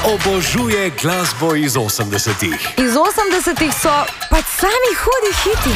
obožuje glasbo iz 80-ih. Iz 80-ih so pač sami hudi hiti.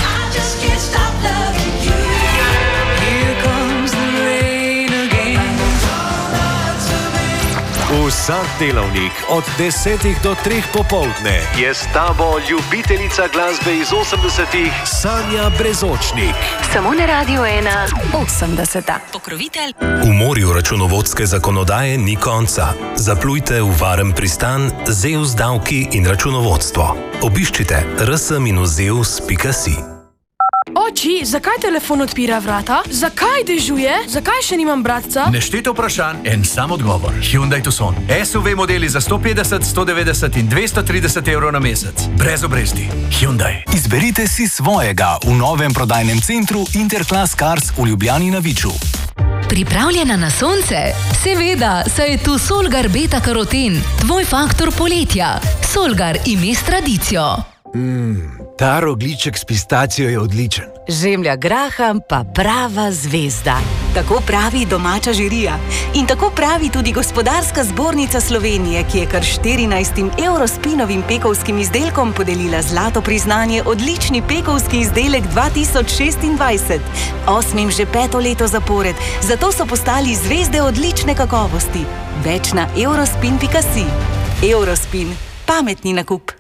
Vsak delavnik od 10 do 3 popoldne je s tabo ljubiteljica glasbe iz 80-ih Sanja Brezočnik. Samo na Radio 1 80. Pokrovitelj. V morju računovodske zakonodaje ni konca. Zaplujte v varen pristan Zeus davki in računovodstvo. Obiščite rs-zeus.si. Oči, zakaj telefon odpira vrata? Zakaj dežuje? Zakaj še nimam bratca? Nešteto vprašanj, en sam odgovor. Hyundai Tucson. SUV modeli za 150, 190 in 230 evrov na mesec. Brez obresti. Hyundai. Izberite si svojega v novem prodajnem centru Interclass Cars v Ljubljani na Viču. Pripravljena na sonce? Seveda, saj je tu Solgar Beta Karoten, tvoj faktor poletja. Solgar ime s tradicijo. Ta rogljiček s pistacijo je odličen. Žemlja graham pa prava zvezda. Tako pravi domača žirija. In tako pravi tudi Gospodarska zbornica Slovenije, ki je kar 14 Eurospinovim pekovskim izdelkom podelila zlato priznanje odlični pekovski izdelek 2026. 8. že 5. leto zapored, zato so postali zvezde odlične kakovosti. Več na eurospin.si. Eurospin. Pametni nakup.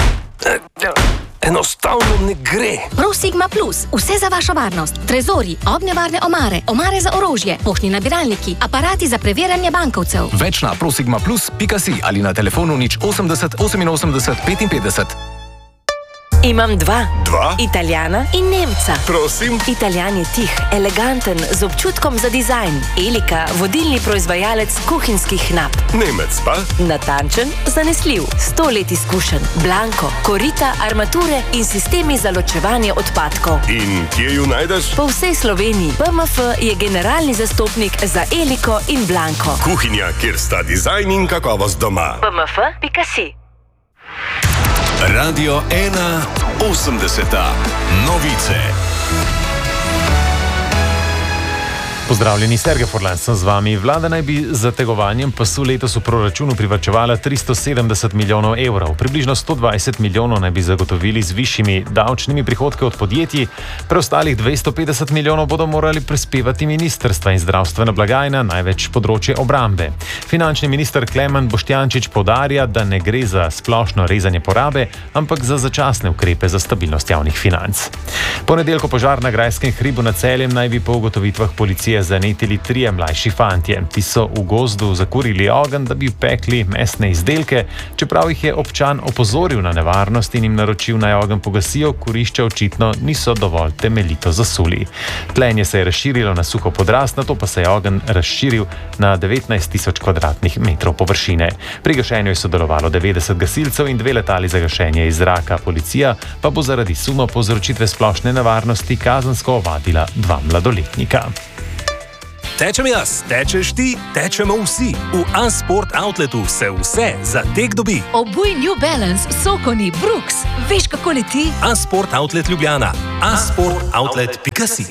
Enostavno ne gre. ProSigma Plus. Vse za vašo varnost. Trezori, ognjevarne omare, omare za orožje, poštni nabiralniki, aparati za preverjanje bankovcev. Več na prosigmaplus.si ali na telefonu 080 88 55. Imam dva. Dva? Italijana in Nemca. Prosim? Italijan je tih, eleganten, z občutkom za dizajn. Elika, vodilni proizvajalec kuhinjskih nap. Nemec pa? Natančen, zanesljiv, 100 let izkušen. Blanko, korita, armature in sistemi za ločevanje odpadkov. In kje ju najdeš? Po vsej Sloveniji. BMF je generalni zastopnik za Eliko in Blanko. Kuhinja, kjer sta dizajn in kakovost doma. BMF.si. Radio 1 80. Novice. Pozdravljeni, Sergej Forlan sem z vami. Vlada naj bi z zategovanjem pasu letos v proračunu privarčevala 370 milijonov evrov. Približno 120 milijonov naj bi zagotovili z višjimi davčnimi prihodki od podjetij, preostalih 250 milijonov bodo morali prispevati ministrstva in zdravstvena blagajna, največ področje obrambe. Finančni minister Klemen Boštjančič poudarja, da ne gre za splošno rezanje porabe, ampak za začasne ukrepe za stabilnost javnih financ. Ponedeljko požar na Grajskem hribu nad Celjem naj bi po ugotovitvah policije zanetili 3 mlajši fantje. Ti so v gozdu zakurili ogenj, da bi pekli mesne izdelke, čeprav jih je občan opozoril na nevarnost in jim naročil naj ogenj pogasijo, kurišča očitno niso dovolj temeljito zasuli. Tlenje se je razširilo na suho podrast, nato pa se je ogenj razširil na 19.000 kvadratnih metrov površine. Pri gašenju je sodelovalo 90 gasilcev in 2 letali za gašenje iz zraka. Policija pa bo zaradi suma povzročitve splošne nevarnosti kazensko ovadila 2 mladoletnika. Tečem jaz, tečeš ti, tečemo vsi. V Unsport Outletu se vse za tek dobi. Obuj New Balance, Sokoni, Brooks. Veš, kako leti? Unsport Outlet Ljubljana. unsportoutlet.si.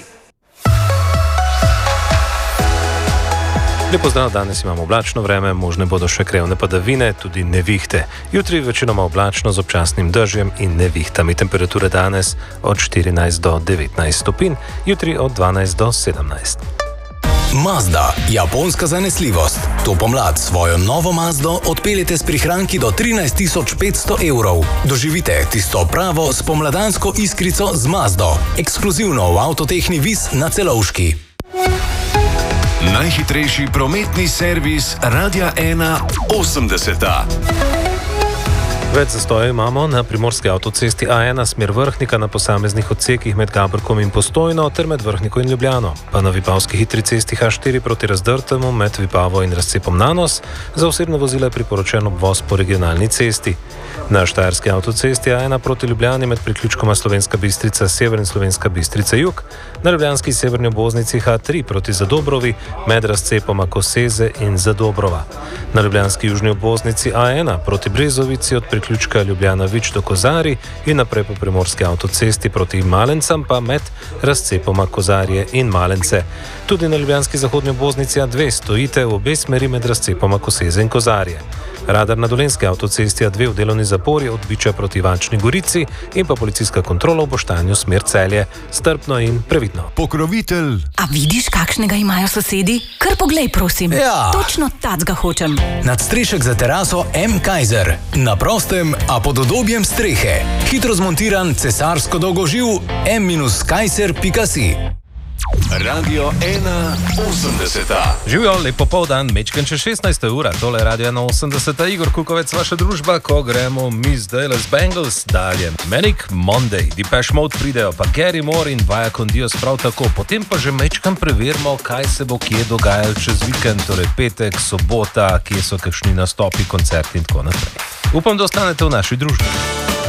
Lepo zdrav, danes imamo oblačno vreme, možne bodo še krevne padavine, tudi nevihte. Jutri večinoma oblačno z občasnim dežjem in nevihtami. Temperature danes od 14 do 19 stopinj, jutri od 12 do 17. Mazda, japonska zanesljivost. To pomlad svojo novo Mazdo odpeljete s prihranki do 13.500 evrov. Doživite tisto pravo spomladansko iskrico z Mazdo. Ekskluzivno v Avtotehni Vis na Celovški. Najhitrejši prometni servis Radia 1 80. Več zastojev imamo na primorski avtocesti A1 smer Vrhnika na posameznih odsekih med Gabrkom in Postojno ter med Vrhniko in Ljubljano, pa na vipavski hitri cesti H4 proti Razdrtemu med Vipavo in razcepom Nanos. Za osebno vozilo je priporočen obvoz po regionalni cesti. Na štajerski avtocesti A1 proti Ljubljani med priključkoma Slovenska Bistrica Sever in Slovenska Bistrica Jug, na ljubljanski severni obvoznici H3 proti Zadobrovi med razcepoma Koseze in Zadobrova. Na ljubljanski južni obvoznici A1 proti Brezovici od priključka Ljubljana-Vič do Kozarij in naprej po primorski avtocesti proti Malencam pa med razcepoma Kozarje in Malence. Tudi na ljubljanski zahodnji obvoznici A2 stojite v obe smeri med razcepoma Koseze in Kozarje. Radar na dolenski avtocesti A2 v delovni zapori od Biča proti Ivančni Gorici in pa policijska kontrola v Boštanju smer Celje. Strpno in previdno. Pokrovitelj. A vidiš, kakšnega imajo sosedi? Kar poglej, prosim. Ja. Točno tacga hočem. Nadstrešek za teraso M. Kaiser. Na prostem, a pod udobjem strehe. Hitro zmontiran cesarsko dolgoživ m-kaiser.si. Radio 180. Živijo, lep popoldan, mečken čez 16. ura, tole je Radio 180. Igor Kukovec, vaša družba, ko gremo mi zdaj z Bengals dalje. Manic Monday, Depeche Mode pridejo, pa Gary Moore in Vaya con Dios prav tako. Potem pa že mečken preverimo, kaj se bo kje dogajalo čez vikend, torej petek, sobota, kje so kakšni nastopi, koncerti in tako naprej. Upam, da ostanete v naši družbi.